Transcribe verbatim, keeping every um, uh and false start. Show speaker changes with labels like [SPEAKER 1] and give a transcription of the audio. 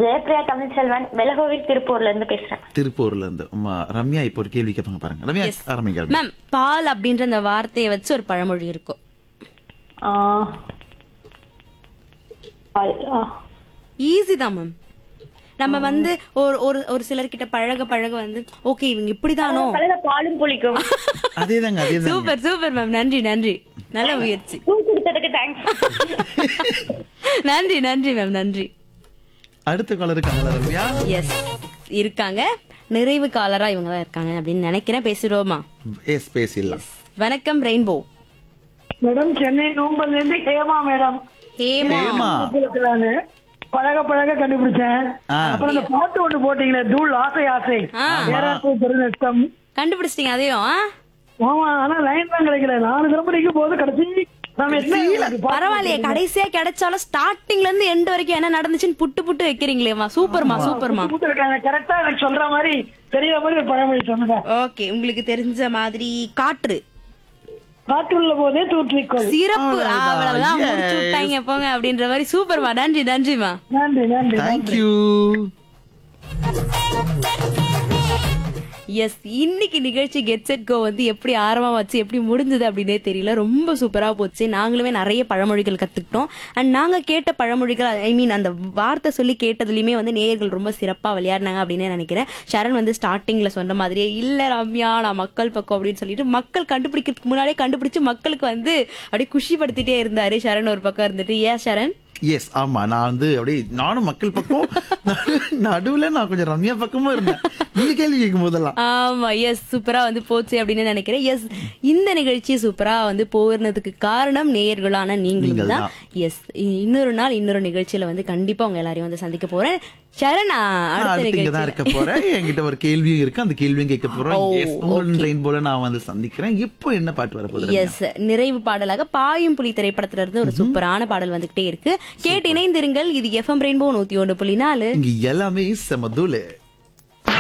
[SPEAKER 1] ஜெயப்பிரியா தமிழ்செல்வன் மெலகோவில் திருப்பூர்ல இருந்து பேசுறேன்.
[SPEAKER 2] திருப்பூர்ல இருந்து அம்மா ரம்யா இப்போ ஒரு கேள்வி கேட்பாங்க பாருங்க. ரம்யா ஆரம்பிங்க.
[SPEAKER 3] மேம் பால் அப்படின்ற அந்த வார்த்தையை வச்சு ஒரு பழமொழி இருக்கும்.
[SPEAKER 1] ஆ, பால், ஆ,
[SPEAKER 3] ஈஸி தான் மேம். நம்ம வந்து ஒரு ஒரு ஒரு சிலர்கிட்ட பழக பழக வந்து ஓகே இவங்க இப்படிதானோ.
[SPEAKER 1] பழக பாலும் புளிக்கும்.
[SPEAKER 2] அதேதாங்க அதேதாங்க.
[SPEAKER 3] Super super ma'am. நன்றி நன்றி. நல்ல முயற்சி.
[SPEAKER 1] பூ கொடுத்ததுக்கு தேங்க்ஸ்.
[SPEAKER 3] நன்றி நன்றி மேம். நன்றி.
[SPEAKER 2] அடுத்த காலர் இருக்காங்களா ரம்யா?
[SPEAKER 3] எஸ் இருக்காங்க. நிறைவு காலரா இவங்க தான் இருக்காங்க அப்படின்னு நினைக்கிறேன். பேசுறோமா?
[SPEAKER 2] எஸ் பேசிடலாம்.
[SPEAKER 3] வணக்கம் ரெயின்போ.
[SPEAKER 4] மேடம் சென்னை நூம்பல்ல இருந்து ஹேமா மேடம்.
[SPEAKER 3] ஹேமா.
[SPEAKER 2] ஏமா
[SPEAKER 4] நானு பழக பழக கண்டுபிடிச்சேன்.
[SPEAKER 2] ஆ.
[SPEAKER 4] அப்புறம் இந்த பாட்டு ஒன்று போட்டீங்களே தூள் ஆசை ஆசை
[SPEAKER 3] ஆ.
[SPEAKER 4] ஏராட்டு பெருநஷ்டம்.
[SPEAKER 3] கண்டுபிடிச்சிட்டீங்க அதையும்? ஆ?
[SPEAKER 4] ஆமா ஆனா லைன் தான் கிடைக்கல. நாலு திரும்ப நிற்கும் போது கடைசி
[SPEAKER 3] பரவாயில்லையே, கடைசியா கிடைச்சாலும் ஸ்டார்டிங்ல இருந்து எண்ட் வரைக்கும் என்ன நடந்துச்சுன்னு புட்டு புட்டு வைக்கிறீங்களேமா. சூப்பர்மா சூப்பர்மா.
[SPEAKER 4] கரெக்டா எனக்கு சொல்ற மாதிரி தெரியற மாதிரி ஒரு பழமொழி சொன்னதா.
[SPEAKER 3] ஓகே, உங்களுக்கு தெரிஞ்ச மாதிரி காற்று
[SPEAKER 4] காற்றுள்ள போதே தூற்றிக்கொள்.
[SPEAKER 3] சிறப்பு.
[SPEAKER 2] அவ்வளவுதான்.
[SPEAKER 3] அவ்வளவுதான்,
[SPEAKER 2] Yes.
[SPEAKER 3] முடிச்சு விட்டாங்க போங்க அப்படின்ற மாதிரி. சூப்பர்மா. நன்றி நன்றிமா.
[SPEAKER 4] நன்றி நன்றி
[SPEAKER 2] தேங்க்யூ.
[SPEAKER 3] எஸ், இன்னைக்கு நிகழ்ச்சி கெட் செட் கோ வந்து எப்படி ஆரம்பமா வச்சு எப்படி முடிஞ்சது அப்படின்னே தெரியல. ரொம்ப சூப்பரா போச்சு. நாங்களுமே நிறைய பழமொழிகள் கத்துக்கிட்டோம். அண்ட் நாங்க கேட்ட பழமொழிகள், ஐ மீன் அந்த வார்த்தை சொல்லி கேட்டதுலயுமே வந்து நேயர்கள் ரொம்ப சிறப்பா விளையாடினாங்க அப்படின்னு நினைக்கிறேன். சரண் வந்து ஸ்டார்டிங்ல சொன்ன மாதிரியே இல்ல ரம்யா நான் மக்கள் பக்கம் அப்படின்னு சொல்லிட்டு மக்கள் கண்டுபிடிக்கிறதுக்கு முன்னாடியே கண்டுபிடிச்சு மக்களுக்கு வந்து அப்படியே குஷிப்படுத்திட்டே இருந்தாரு சரண் ஒரு பக்கம் இருந்துட்டு. ஏன் சரண்?
[SPEAKER 2] எஸ் ஆமா, நான் வந்து அப்படியே நானும் மக்கள் பக்கம் நடுவுல நான் கொஞ்சம் ரம்யா பக்கமும் இருந்தேன் நீங்க கேள்வி கேட்கும் போதெல்லாம்.
[SPEAKER 3] ஆமா எஸ், சூப்பரா வந்து போச்சு அப்படின்னு நினைக்கிறேன். எஸ், இந்த நிகழ்ச்சி சூப்பரா வந்து போறதுக்கு காரணம் நேயர்களான நீங்களும் தான். எஸ், இன்னொரு நாள் இன்னொரு நிகழ்ச்சியில வந்து கண்டிப்பா உங்க எல்லாரையும் வந்து சந்திக்க போறேன். சரணா அடுத்த
[SPEAKER 2] இங்க தான் இருக்க போறேன். என்கிட்ட ஒரு கேள்வியும் இருக்கு, அந்த கேள்வியும் கேட்க போறேன். எஸ், உங்கள் ரெயின்போல நான் வந்து சந்திக்கிறேன். இப்போ என்ன பாட்டு வர போகுது?
[SPEAKER 3] எஸ், நிறைவு பாடலாக பாயும் புலி திரைப்படத்துல இருந்து ஒரு சூப்பரான பாடல் வந்துகிட்டே இருக்கு. கேட்டு இணைந்திருங்கள். இது எஃப்எம் ரெயின்போ நூத்தி ஒன்று புள்ளி நாலு.
[SPEAKER 2] இங்க எல்லாமே செமதுலே.